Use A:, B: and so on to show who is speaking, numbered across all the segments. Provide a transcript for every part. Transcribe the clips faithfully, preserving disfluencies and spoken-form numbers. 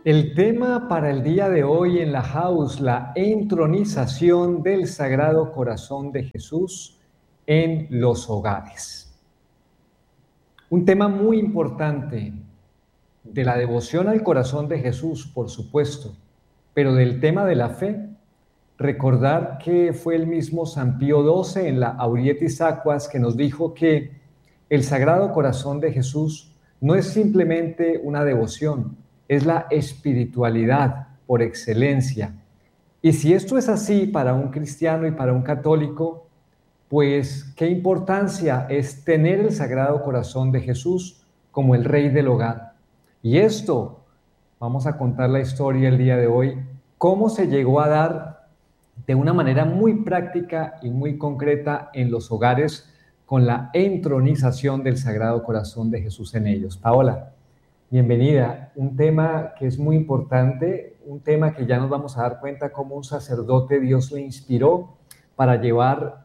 A: El tema para el día de hoy en la house, la entronización del Sagrado Corazón de Jesús en los hogares. Un tema muy importante de la devoción al corazón de Jesús, por supuesto, pero del tema de la fe, recordar que fue el mismo San Pío doce en la Aurietis Aquas que nos dijo que el Sagrado Corazón de Jesús no es simplemente una devoción, es la espiritualidad por excelencia. Y si esto es así para un cristiano y para un católico, pues qué importancia es tener el Sagrado Corazón de Jesús como el Rey del hogar. Y esto, vamos a contar la historia el día de hoy, cómo se llegó a dar de una manera muy práctica y muy concreta en los hogares con la entronización del Sagrado Corazón de Jesús en ellos. Paola, bienvenida. Un tema que es muy importante, un tema que ya nos vamos a dar cuenta cómo un sacerdote Dios le inspiró para llevar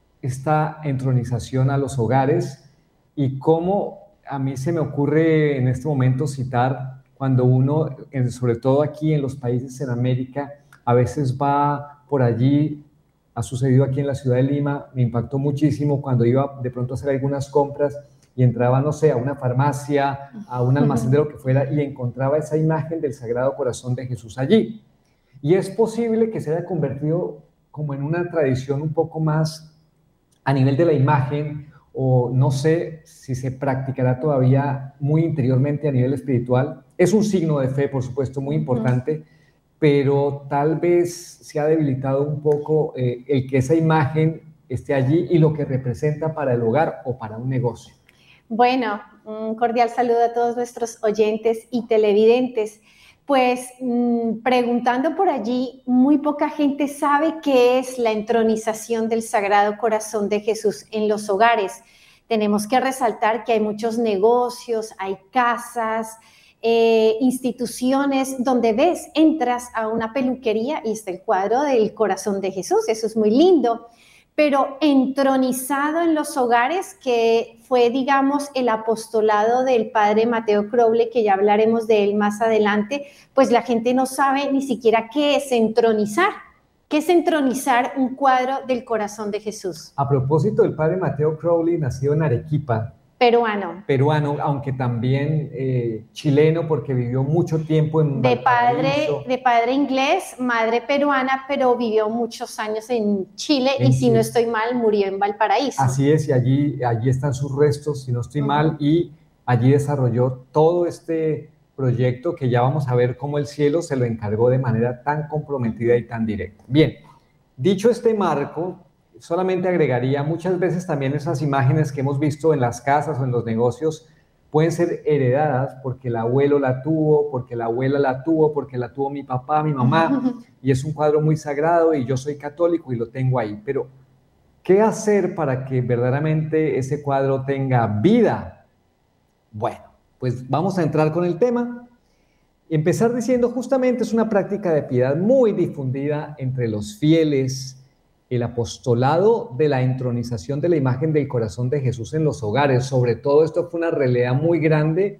A: esta entronización a los hogares y cómo a mí se me ocurre en este momento citar cuando uno, sobre todo aquí en los países en América, a veces va por allí. Ha sucedido aquí en la ciudad de Lima, me impactó muchísimo cuando iba de pronto a hacer algunas compras y entraba, no sé, a una farmacia, a un almacén de lo que fuera y encontraba esa imagen del Sagrado Corazón de Jesús allí. Y es posible que se haya convertido como en una tradición un poco más a nivel de la imagen, o no sé si se practicará todavía muy interiormente a nivel espiritual. Es un signo de fe, por supuesto, muy importante, uh-huh. pero tal vez se ha debilitado un poco eh, el que esa imagen esté allí y lo que representa para el hogar o para un negocio.
B: Bueno, un cordial saludo a todos nuestros oyentes y televidentes. Pues mmm, preguntando por allí, muy poca gente sabe qué es la entronización del Sagrado Corazón de Jesús en los hogares. Tenemos que resaltar que hay muchos negocios, hay casas, eh, instituciones donde ves, entras a una peluquería y está el cuadro del Corazón de Jesús. Eso es muy lindo. Pero entronizado en los hogares, que fue, digamos, el apostolado del padre Mateo Crowley, que ya hablaremos de él más adelante, pues la gente no sabe ni siquiera qué es entronizar. ¿Qué es entronizar un cuadro del Corazón de Jesús?
A: A propósito del padre Mateo Crowley, nacido en Arequipa.
B: Peruano.
A: Peruano, aunque también eh, chileno, porque vivió mucho tiempo en
B: de padre, de padre inglés, madre peruana, pero vivió muchos años en Chile en y si Chile. No estoy mal, murió en Valparaíso.
A: Así es, y allí, allí están sus restos, si no estoy uh-huh. mal, y allí desarrolló todo este proyecto que ya vamos a ver cómo el cielo se lo encargó de manera tan comprometida y tan directa. Bien, dicho este marco, solamente agregaría, muchas veces también esas imágenes que hemos visto en las casas o en los negocios pueden ser heredadas porque el abuelo la tuvo, porque la abuela la tuvo, porque la tuvo mi papá, mi mamá, y es un cuadro muy sagrado y yo soy católico y lo tengo ahí. Pero, ¿qué hacer para que verdaderamente ese cuadro tenga vida? Bueno, pues vamos a entrar con el tema. Empezar diciendo, justamente es una práctica de piedad muy difundida entre los fieles, el apostolado de la entronización de la imagen del Corazón de Jesús en los hogares. Sobre todo esto fue una realidad muy grande,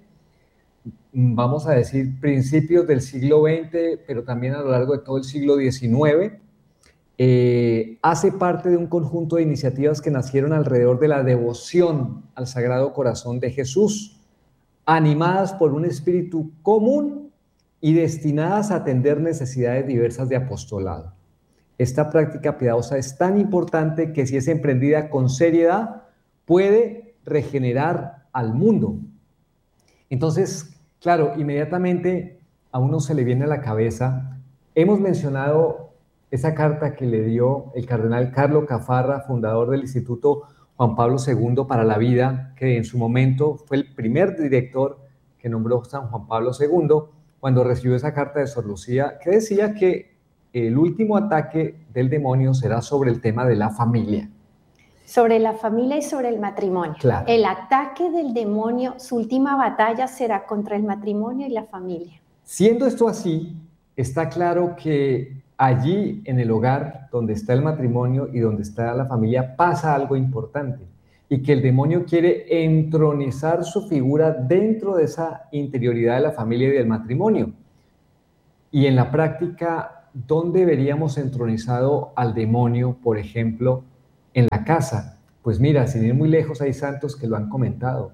A: vamos a decir, principios del siglo veinte, pero también a lo largo de todo el siglo diecinueve. Eh, hace parte de un conjunto de iniciativas que nacieron alrededor de la devoción al Sagrado Corazón de Jesús, animadas por un espíritu común y destinadas a atender necesidades diversas de apostolado. Esta práctica piadosa es tan importante que si es emprendida con seriedad, puede regenerar al mundo. Entonces, claro, inmediatamente a uno se le viene a la cabeza, hemos mencionado esa carta que le dio el cardenal Carlo Cafarra, fundador del Instituto Juan Pablo segundo para la Vida, que en su momento fue el primer director que nombró San Juan Pablo segundo, cuando recibió esa carta de Sor Lucía, que decía que el último ataque del demonio será sobre el tema de la familia.
B: Sobre la familia y sobre el matrimonio.
A: Claro.
B: El ataque del demonio, su última batalla será contra el matrimonio y la familia.
A: Siendo esto así, está claro que allí en el hogar, donde está el matrimonio y donde está la familia, pasa algo importante. Y que el demonio quiere entronizar su figura dentro de esa interioridad de la familia y del matrimonio. Y en la práctica, ¿dónde veríamos entronizado al demonio, por ejemplo, en la casa? Pues mira, sin ir muy lejos, hay santos que lo han comentado.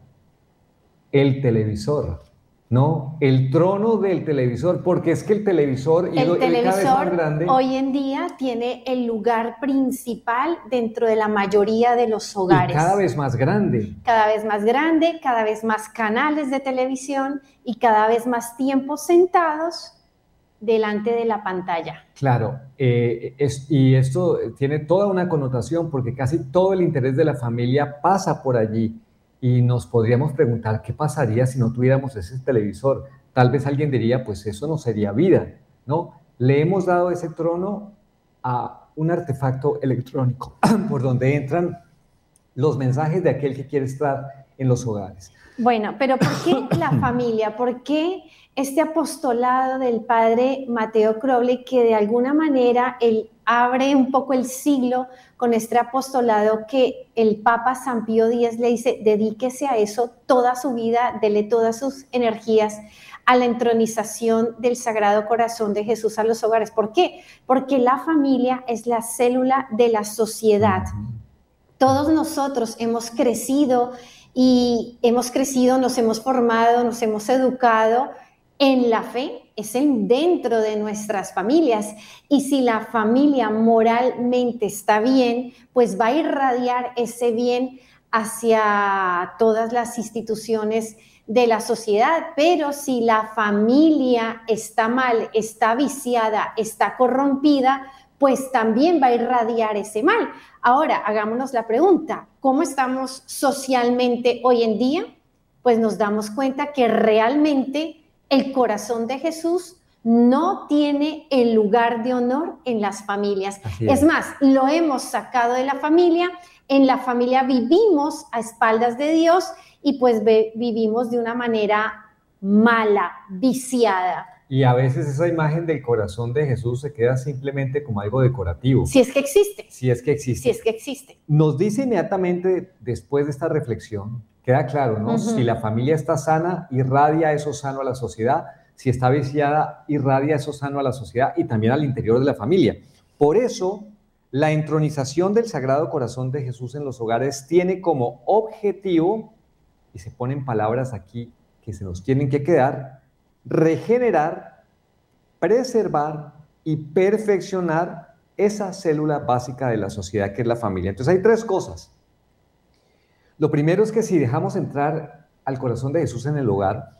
A: El televisor, ¿no? El trono del televisor, porque es que el televisor, y
B: El
A: lo, el cada vez más
B: televisor
A: grande,
B: hoy en día tiene el lugar principal dentro de la mayoría de los
A: y
B: hogares.
A: cada vez más grande.
B: Cada vez más grande, cada vez más canales de televisión y cada vez más tiempo sentados delante de la pantalla.
A: Claro, eh, es- y esto tiene toda una connotación porque casi todo el interés de la familia pasa por allí y nos podríamos preguntar qué pasaría si no tuviéramos ese televisor. Tal vez alguien diría, pues eso no sería vida, ¿no? Le hemos dado ese trono a un artefacto electrónico por donde entran los mensajes de aquel que quiere estar en los hogares.
B: Bueno, pero ¿por qué la familia? ¿Por qué este apostolado del padre Mateo Crowley, que de alguna manera él abre un poco el siglo con este apostolado que el Papa San Pío X le dice, dedíquese a eso toda su vida, dele todas sus energías a la entronización del Sagrado Corazón de Jesús a los hogares? ¿Por qué? Porque la familia es la célula de la sociedad. Todos nosotros hemos crecido y hemos crecido, nos hemos formado, nos hemos educado en la fe, es en dentro de nuestras familias. Y si la familia moralmente está bien, pues va a irradiar ese bien hacia todas las instituciones de la sociedad. Pero si la familia está mal, está viciada, está corrompida, pues también va a irradiar ese mal. Ahora, hagámonos la pregunta, ¿cómo estamos socialmente hoy en día? Pues nos damos cuenta que realmente el corazón de Jesús no tiene el lugar de honor en las familias. Es. es más, lo hemos sacado de la familia, en la familia vivimos a espaldas de Dios y pues vivimos de una manera mala, viciada.
A: Y a veces esa imagen del corazón de Jesús se queda simplemente como algo decorativo.
B: Si es que existe.
A: Si es que existe.
B: Si es que existe.
A: Nos dice inmediatamente después de esta reflexión, queda claro, ¿no? Uh-huh. Si la familia está sana, irradia eso sano a la sociedad. Si está viciada, irradia eso sano a la sociedad y también al interior de la familia. Por eso, la entronización del Sagrado Corazón de Jesús en los hogares tiene como objetivo, y se ponen palabras aquí que se nos tienen que quedar, regenerar, preservar y perfeccionar esa célula básica de la sociedad que es la familia. Entonces hay tres cosas. Lo primero es que si dejamos entrar al corazón de Jesús en el hogar,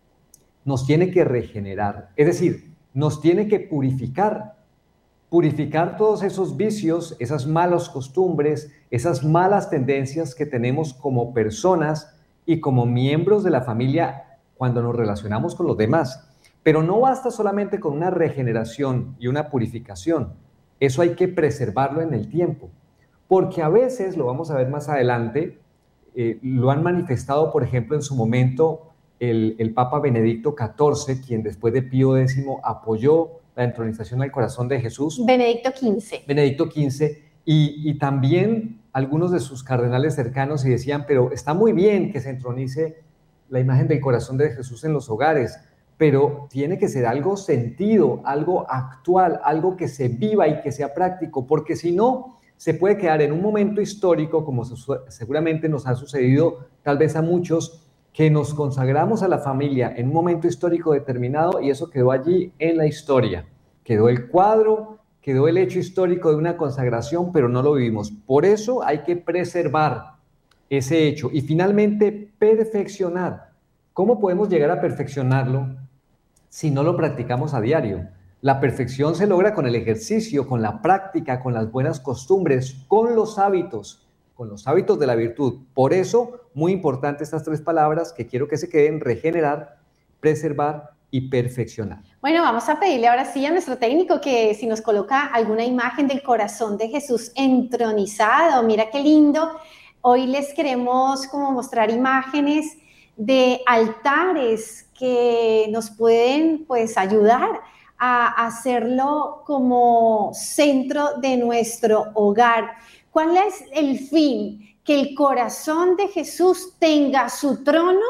A: nos tiene que regenerar, es decir, nos tiene que purificar, purificar todos esos vicios, esas malas costumbres, esas malas tendencias que tenemos como personas y como miembros de la familia cuando nos relacionamos con los demás. Pero no basta solamente con una regeneración y una purificación. Eso hay que preservarlo en el tiempo. Porque a veces, lo vamos a ver más adelante, eh, lo han manifestado, por ejemplo, en su momento el, el Papa Benedicto catorce, quien después de Pío décimo apoyó la entronización al corazón de Jesús.
B: Benedicto quince.
A: Benedicto quince. Y, y también algunos de sus cardenales cercanos y decían, pero está muy bien que se entronice la imagen del corazón de Jesús en los hogares, pero tiene que ser algo sentido, algo actual, algo que se viva y que sea práctico, porque si no, se puede quedar en un momento histórico, como seguramente nos ha sucedido tal vez a muchos, que nos consagramos a la familia en un momento histórico determinado y eso quedó allí en la historia. Quedó el cuadro, quedó el hecho histórico de una consagración, pero no lo vivimos. Por eso hay que preservar ese hecho y finalmente perfeccionar. ¿Cómo podemos llegar a perfeccionarlo si no lo practicamos a diario? La perfección se logra con el ejercicio, con la práctica, con las buenas costumbres, con los hábitos, con los hábitos de la virtud. Por eso, muy importante estas tres palabras que quiero que se queden: regenerar, preservar y perfeccionar.
B: Bueno, vamos a pedirle ahora sí a nuestro técnico que si nos coloca alguna imagen del corazón de Jesús entronizado. Mira qué lindo. Hoy les queremos como mostrar imágenes de altares que nos pueden pues ayudar a hacerlo como centro de nuestro hogar. ¿Cuál es el fin? Que el corazón de Jesús tenga su trono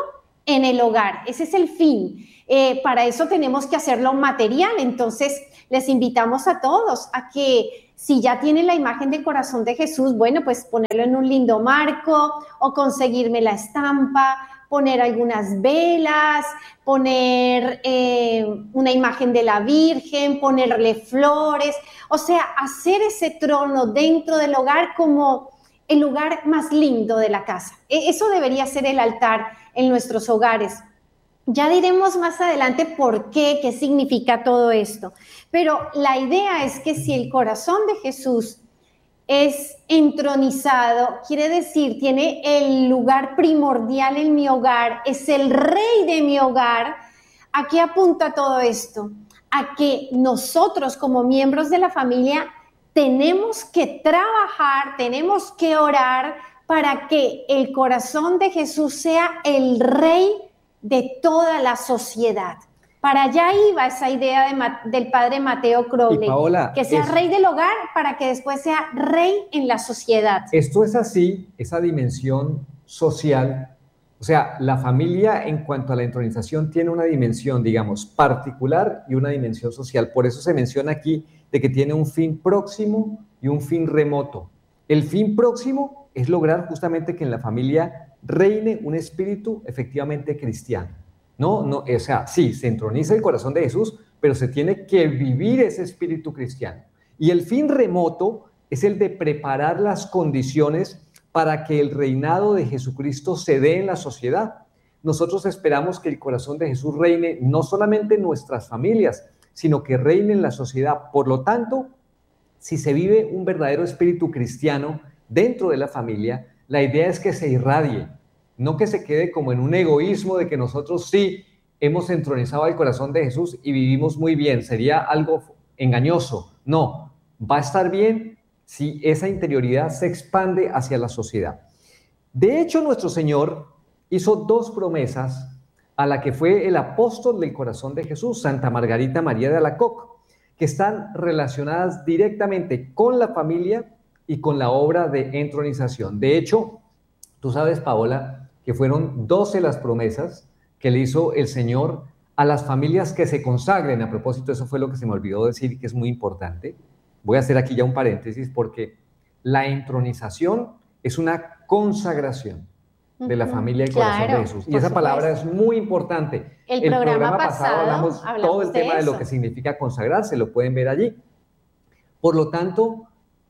B: en el hogar. Ese es el fin. Eh, para eso tenemos que hacerlo material. Entonces, les invitamos a todos a que si ya tienen la imagen del corazón de Jesús, bueno, pues ponerlo en un lindo marco o conseguirme la estampa, poner algunas velas, poner eh, una imagen de la Virgen, ponerle flores, o sea, hacer ese trono dentro del hogar como el lugar más lindo de la casa. Eso debería ser el altar en nuestros hogares. Ya diremos más adelante por qué, qué significa todo esto. Pero la idea es que si el corazón de Jesús es entronizado, quiere decir, tiene el lugar primordial en mi hogar, es el rey de mi hogar. ¿A qué apunta todo esto? A que nosotros como miembros de la familia tenemos que trabajar, tenemos que orar para que el corazón de Jesús sea el rey de toda la sociedad. Para allá iba esa idea de, del padre Mateo Crowley, Paola, que sea es, rey del hogar para que después sea rey en la sociedad.
A: Esto es así, esa dimensión social, o sea, la familia en cuanto a la entronización tiene una dimensión, digamos, particular y una dimensión social. Por eso se menciona aquí de que tiene un fin próximo y un fin remoto. El fin próximo es lograr justamente que en la familia reine un espíritu efectivamente cristiano. No, no, o sea, sí, se entroniza el corazón de Jesús, pero se tiene que vivir ese espíritu cristiano. Y el fin remoto es el de preparar las condiciones para que el reinado de Jesucristo se dé en la sociedad. Nosotros esperamos que el corazón de Jesús reine no solamente en nuestras familias, sino que reine en la sociedad. Por lo tanto, si se vive un verdadero espíritu cristiano dentro de la familia, la idea es que se irradie, no que se quede como en un egoísmo de que nosotros sí hemos entronizado el corazón de Jesús y vivimos muy bien. Sería algo engañoso. No, va a estar bien si esa interioridad se expande hacia la sociedad. De hecho, nuestro Señor hizo dos promesas a la que fue el apóstol del corazón de Jesús, Santa Margarita María de Alacoque, que están relacionadas directamente con la familia y con la obra de entronización. De hecho, tú sabes, Paola, que fueron doce las promesas que le hizo el Señor a las familias que se consagren. A propósito, eso fue lo que se me olvidó decir, que es muy importante. Voy a hacer aquí ya un paréntesis, porque la entronización es una consagración de la familia y el corazón claro, de Jesús. Y esa supuesto. palabra es muy importante.
B: El, el programa, programa pasado, pasado hablamos,
A: hablamos todo el tema
B: de,
A: de lo que significa consagrarse, lo pueden ver allí. Por lo tanto,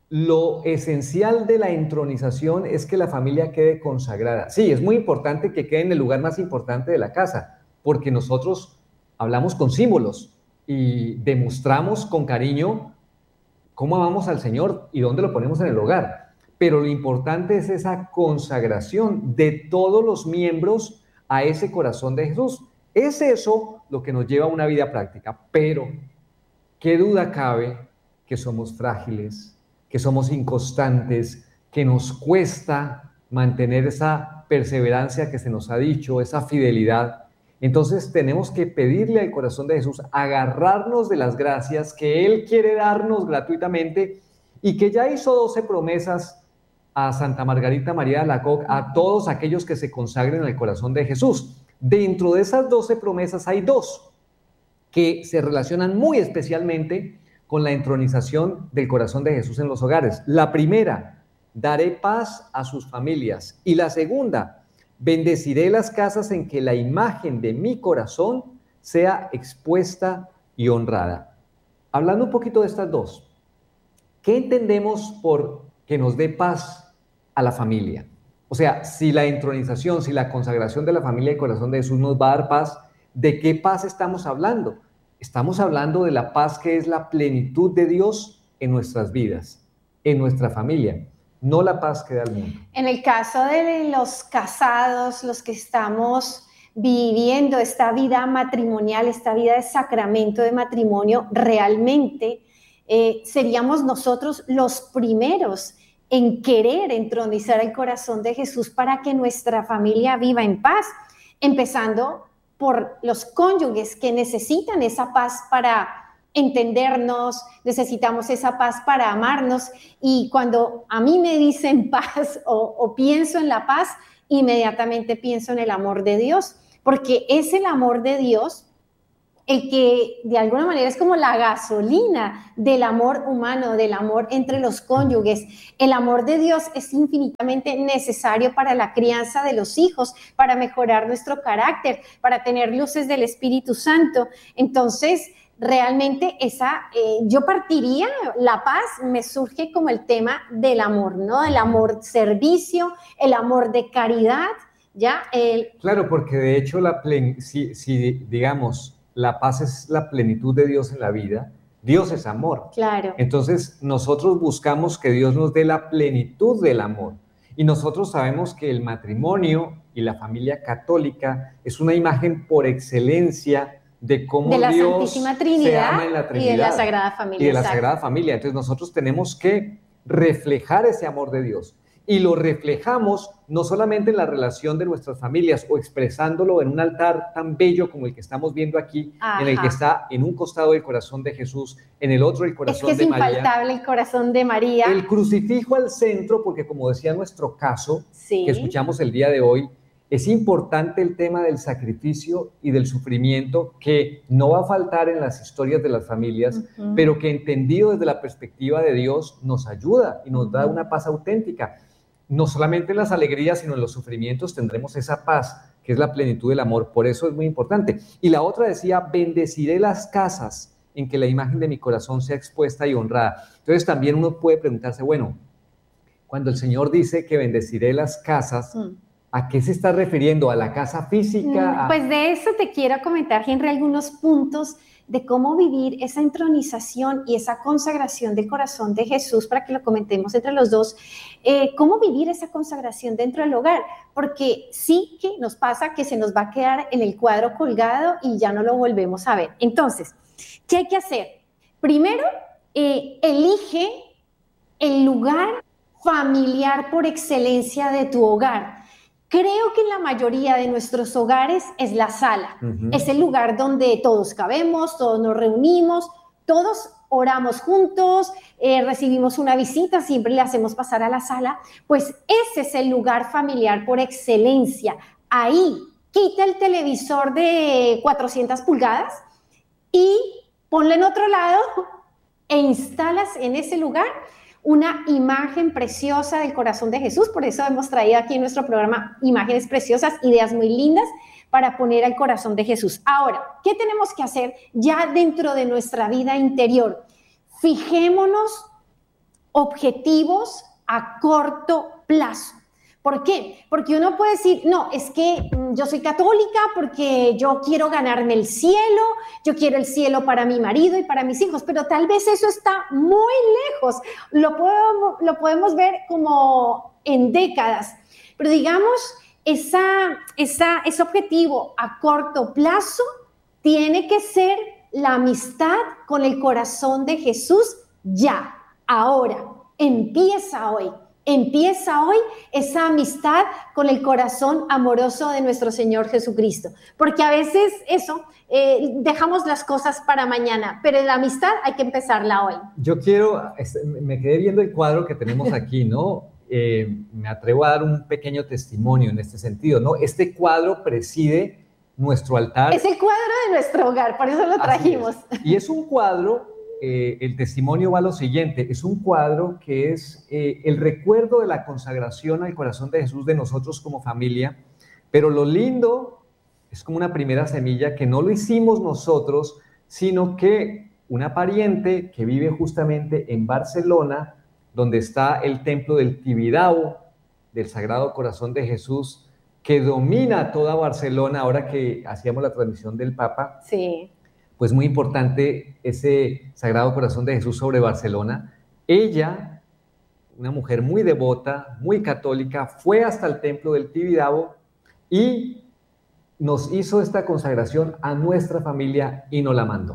A: lo esencial de la entronización es que la familia quede consagrada. Sí, es muy importante que quede en el lugar más importante de la casa, porque nosotros hablamos con símbolos y demostramos con cariño cómo amamos al Señor y dónde lo ponemos en el hogar. Pero lo importante es esa consagración de todos los miembros a ese corazón de Jesús. Es eso lo que nos lleva a una vida práctica. Pero, ¿qué duda cabe que somos frágiles, que somos inconstantes, que nos cuesta mantener esa perseverancia que se nos ha dicho, esa fidelidad? Entonces tenemos que pedirle al corazón de Jesús, agarrarnos de las gracias que Él quiere darnos gratuitamente y que ya hizo doce promesas a Santa Margarita María de Alacoque, a todos aquellos que se consagren al corazón de Jesús. Dentro de esas doce promesas hay dos que se relacionan muy especialmente con la entronización del corazón de Jesús en los hogares. La primera, daré paz a sus familias. Y la segunda, bendeciré las casas en que la imagen de mi corazón sea expuesta y honrada. Hablando un poquito de estas dos, ¿qué entendemos por que nos dé paz a la familia? O sea, si la entronización, si la consagración de la familia y corazón de Jesús nos va a dar paz, ¿de qué paz estamos hablando? Estamos hablando de la paz que es la plenitud de Dios en nuestras vidas, en nuestra familia, no la paz que da el mundo.
B: En el caso de los casados, los que estamos viviendo esta vida matrimonial, esta vida de sacramento de matrimonio, realmente eh, seríamos nosotros los primeros en querer entronizar el corazón de Jesús para que nuestra familia viva en paz, empezando por los cónyuges que necesitan esa paz para entendernos, necesitamos esa paz para amarnos, y cuando a mí me dicen paz o, o pienso en la paz, inmediatamente pienso en el amor de Dios, porque es el amor de Dios el que de alguna manera es como la gasolina del amor humano, del amor entre los cónyuges. El amor de Dios es infinitamente necesario para la crianza de los hijos, para mejorar nuestro carácter, para tener luces del Espíritu Santo. Entonces, realmente esa, eh, yo partiría, la paz me surge como el tema del amor, ¿no? El amor servicio, el amor de caridad, ¿ya? El...
A: Claro, porque de hecho, la plen... si, si digamos, la paz es la plenitud de Dios en la vida, Dios es amor.
B: Claro.
A: Entonces, nosotros buscamos que Dios nos dé la plenitud del amor. Y nosotros sabemos que el matrimonio y la familia católica es una imagen por excelencia de cómo
B: de la
A: Dios
B: Santísima Trinidad,
A: se ama en la Trinidad
B: y de la Sagrada Familia.
A: Y de la
B: exacto.
A: Sagrada Familia. Entonces, nosotros tenemos que reflejar ese amor de Dios. Y lo reflejamos no solamente en la relación de nuestras familias o expresándolo en un altar tan bello como el que estamos viendo aquí, Ajá. en el que está en un costado el corazón de Jesús, en el otro el corazón
B: es que
A: de María.
B: Es infaltable el corazón de María.
A: El crucifijo al centro, porque como decía nuestro caso,
B: sí.
A: que escuchamos el día de hoy, es importante el tema del sacrificio y del sufrimiento que no va a faltar en las historias de las familias, uh-huh. pero que entendido desde la perspectiva de Dios nos ayuda y nos uh-huh. da una paz auténtica. No solamente en las alegrías, sino en los sufrimientos tendremos esa paz, que es la plenitud del amor. Por eso es muy importante. Y la otra decía, bendeciré las casas en que la imagen de mi corazón sea expuesta y honrada. Entonces también uno puede preguntarse, bueno, cuando el Señor dice que bendeciré las casas, mm. ¿a qué se está refiriendo? ¿A la casa física?
B: Mm, pues de eso te quiero comentar, Henry, algunos puntos de cómo vivir esa entronización y esa consagración del corazón de Jesús, para que lo comentemos entre los dos, eh, cómo vivir esa consagración dentro del hogar, porque sí que nos pasa que se nos va a quedar en el cuadro colgado y ya no lo volvemos a ver. Entonces, ¿qué hay que hacer? Primero, eh, elige el lugar familiar por excelencia de tu hogar. Creo que en la mayoría de nuestros hogares es la sala, uh-huh. es el lugar donde todos cabemos, todos nos reunimos, todos oramos juntos, eh, recibimos una visita, siempre le hacemos pasar a la sala, pues ese es el lugar familiar por excelencia. Ahí quita el televisor de cuatrocientas pulgadas y ponlo en otro lado e instalas en ese lugar una imagen preciosa del corazón de Jesús. Por eso hemos traído aquí en nuestro programa imágenes preciosas, ideas muy lindas para poner al corazón de Jesús. Ahora, ¿qué tenemos que hacer ya dentro de nuestra vida interior? Fijémonos objetivos a corto plazo. ¿Por qué? Porque uno puede decir, no, es que yo soy católica porque yo quiero ganarme el cielo, yo quiero el cielo para mi marido y para mis hijos, pero tal vez eso está muy lejos, lo podemos, lo podemos ver como en décadas, pero digamos, esa, esa, ese objetivo a corto plazo tiene que ser la amistad con el corazón de Jesús ya, ahora, empieza hoy. Empieza hoy esa amistad con el corazón amoroso de nuestro Señor Jesucristo, porque a veces eso, eh, dejamos las cosas para mañana, pero la amistad hay que empezarla hoy.
A: Yo quiero, me quedé viendo el cuadro que tenemos aquí, ¿no? Eh, me atrevo a dar un pequeño testimonio en este sentido, ¿no? Este cuadro preside nuestro altar.
B: Es el cuadro de nuestro hogar, por eso lo trajimos.
A: Es. Y es un cuadro... Eh, el testimonio va a lo siguiente, es un cuadro que es eh, el recuerdo de la consagración al corazón de Jesús de nosotros como familia, pero lo lindo es como una primera semilla que no lo hicimos nosotros, sino que una pariente que vive justamente en Barcelona, donde está el templo del Tibidabo, del Sagrado Corazón de Jesús, que domina toda Barcelona, ahora que hacíamos la transmisión del Papa.
B: Sí.
A: Pues muy importante ese Sagrado Corazón de Jesús sobre Barcelona. Ella, una mujer muy devota, muy católica, fue hasta el templo del Tibidabo y nos hizo esta consagración a nuestra familia y nos la mandó.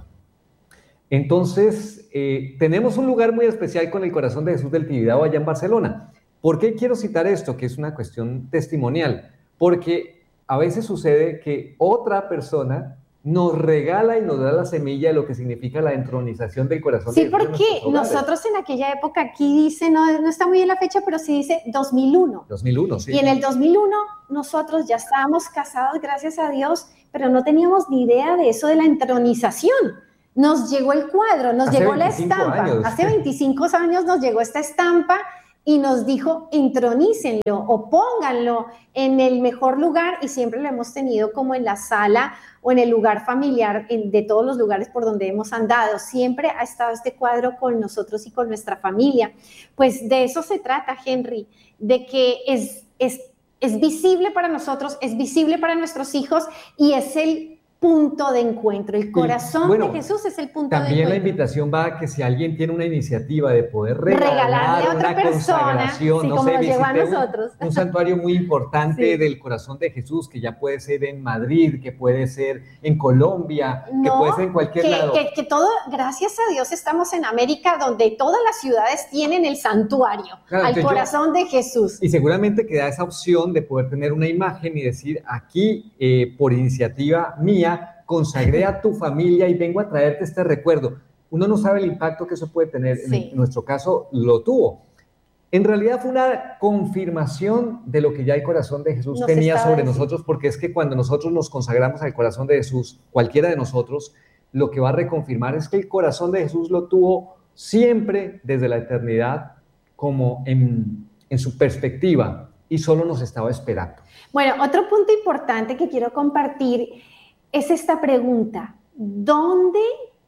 A: Entonces, eh, tenemos un lugar muy especial con el Corazón de Jesús del Tibidabo allá en Barcelona. ¿Por qué quiero citar esto? Que es una cuestión testimonial. Porque a veces sucede que otra persona nos regala y nos da la semilla de lo que significa la entronización del corazón
B: Sí,
A: de Jesús. Sí,
B: porque nosotros en aquella época, aquí dice, no, no está muy bien la fecha, pero sí dice dos mil uno.
A: dos mil uno, sí.
B: Y en el dos mil uno nosotros ya estábamos casados, gracias a Dios, pero no teníamos ni idea de eso de la entronización. Nos llegó el cuadro, nos
A: Hace
B: llegó la estampa.
A: Años.
B: Hace veinticinco años nos llegó esta estampa y nos dijo, entronícenlo o pónganlo en el mejor lugar, y siempre lo hemos tenido como en la sala o en el lugar familiar, en, de todos los lugares por donde hemos andado. Siempre ha estado este cuadro con nosotros y con nuestra familia. Pues de eso se trata, Henry, de que es, es, es visible para nosotros, es visible para nuestros hijos y es el punto de encuentro. El corazón y, bueno, de Jesús es el punto de encuentro.
A: También la invitación va a que si alguien tiene una iniciativa de poder regalar
B: regalarle a otra
A: una
B: persona,
A: consagración,
B: sí,
A: no
B: como
A: sé,
B: nos llegó a
A: visite
B: nosotros.
A: Un, un santuario muy importante
B: Sí.
A: del corazón de Jesús, que ya puede ser en Madrid, que puede ser en Colombia,
B: no,
A: que puede ser en cualquier
B: que,
A: lado.
B: Que, que todo, gracias a Dios, estamos en América, donde todas las ciudades tienen el santuario, claro, al corazón yo, de Jesús.
A: Y seguramente que da esa opción de poder tener una imagen y decir, aquí, eh, por iniciativa mía, consagré a tu familia y vengo a traerte este recuerdo. Uno no sabe el impacto que eso puede tener. Sí. En nuestro caso lo tuvo. En realidad fue una confirmación de lo que ya el corazón de Jesús nos tenía sobre diciendo. nosotros, porque es que cuando nosotros nos consagramos al corazón de Jesús, cualquiera de nosotros, lo que va a reconfirmar es que el corazón de Jesús lo tuvo siempre desde la eternidad como en, en su perspectiva y solo nos estaba esperando.
B: Bueno, otro punto importante que quiero compartir es esta pregunta: ¿dónde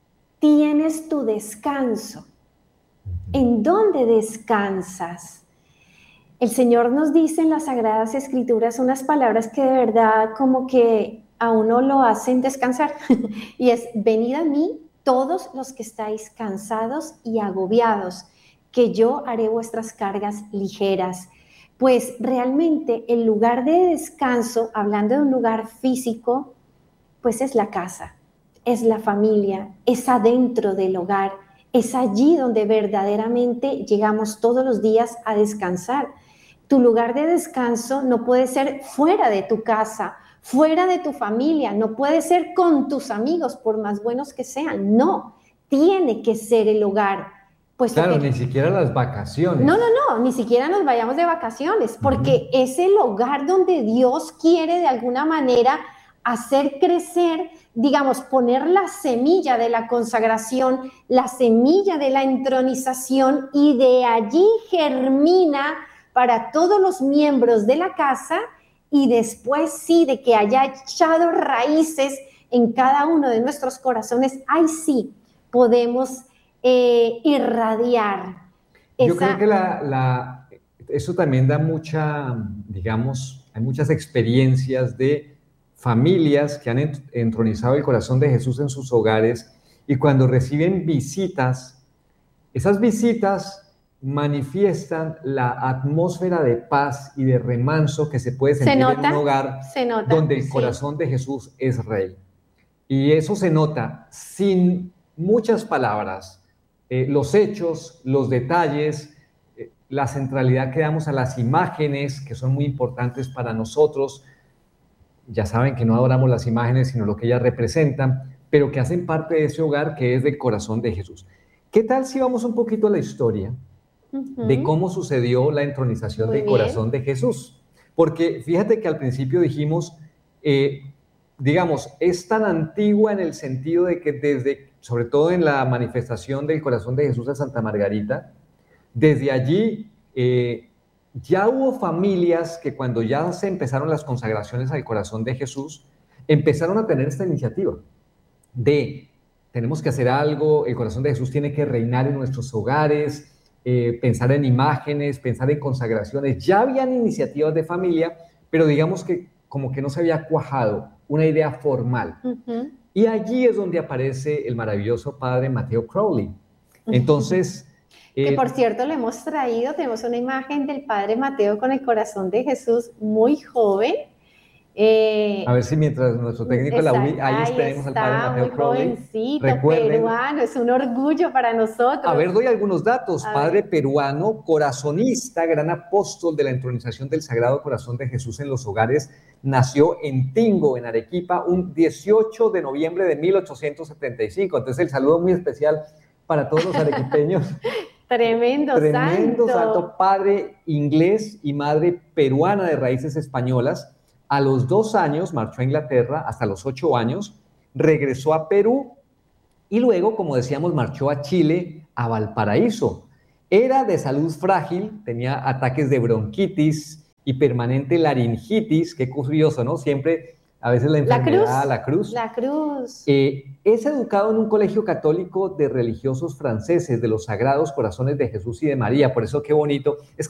B: tienes tu descanso? ¿En dónde descansas? El Señor nos dice en las Sagradas Escrituras unas palabras que de verdad como que a uno lo hacen descansar. Y es: venid a mí todos los que estáis cansados y agobiados, que yo haré vuestras cargas ligeras. Pues realmente el lugar de descanso, hablando de un lugar físico, pues es la casa, es la familia, es adentro del hogar, es allí donde verdaderamente llegamos todos los días a descansar. Tu lugar de descanso no puede ser fuera de tu casa, fuera de tu familia, no puede ser con tus amigos, por más buenos que sean, no, tiene que ser el hogar.
A: Pues claro, que, ni siquiera las vacaciones.
B: No, no, no, ni siquiera nos vayamos de vacaciones, porque uh-huh. es el hogar donde Dios quiere de alguna manera hacer crecer, digamos, poner la semilla de la consagración, la semilla de la entronización, y de allí germina para todos los miembros de la casa, y después sí, de que haya echado raíces en cada uno de nuestros corazones, ahí sí podemos eh, irradiar.
A: Yo
B: esa...
A: creo que la, la, eso también da mucha, digamos, hay muchas experiencias de familias que han entronizado el corazón de Jesús en sus hogares, y cuando reciben visitas, esas visitas manifiestan la atmósfera de paz y de remanso que se puede sentir ¿Se nota? en un hogar
B: se nota,
A: donde el
B: sí.
A: corazón de Jesús es rey. Y eso se nota sin muchas palabras, eh, los hechos, los detalles, eh, la centralidad que damos a las imágenes, que son muy importantes para nosotros. Ya saben que no adoramos las imágenes, sino lo que ellas representan, pero que hacen parte de ese hogar que es del corazón de Jesús. ¿Qué tal si vamos un poquito a la historia uh-huh. de cómo sucedió la entronización Muy del bien. corazón de Jesús? Porque fíjate que al principio dijimos, eh, digamos, es tan antigua en el sentido de que desde, sobre todo en la manifestación del corazón de Jesús a Santa Margarita, desde allí eh, ya hubo familias que cuando ya se empezaron las consagraciones al corazón de Jesús, empezaron a tener esta iniciativa de tenemos que hacer algo, el corazón de Jesús tiene que reinar en nuestros hogares, eh, pensar en imágenes, pensar en consagraciones. Ya habían iniciativas de familia, pero digamos que como que no se había cuajado una idea formal. Uh-huh. Y allí es donde aparece el maravilloso padre Mateo Crowley. Entonces...
B: Que por cierto le hemos traído, tenemos una imagen del padre Mateo con el corazón de Jesús muy joven, Eh,
A: A ver si mientras nuestro técnico de la U I, ahí,
B: ahí
A: tenemos al padre
B: está,
A: Mateo
B: muy
A: Crowley.
B: jovencito,
A: Recuerden,
B: peruano, es un orgullo para nosotros.
A: a ver, doy algunos datos.
B: A
A: Padre
B: ver.
A: peruano, corazonista, gran apóstol de la entronización del Sagrado Corazón de Jesús en los hogares, nació en Tingo, en Arequipa, un dieciocho de noviembre de mil ochocientos setenta y cinco. Entonces, el saludo muy especial para todos los arequipeños.
B: Tremendo,
A: Tremendo
B: santo.
A: santo, padre inglés y madre peruana de raíces españolas. A los dos años marchó a Inglaterra, hasta los ocho años, regresó a Perú y luego, como decíamos, marchó a Chile, a Valparaíso. Era de salud frágil, tenía ataques de bronquitis y permanente laringitis, qué curioso, ¿no? Siempre, a veces la enfermedad,
B: la cruz.
A: La cruz.
B: La cruz.
A: Eh, es educado en un colegio católico de religiosos franceses, de los Sagrados Corazones de Jesús y de María, por eso qué bonito. Es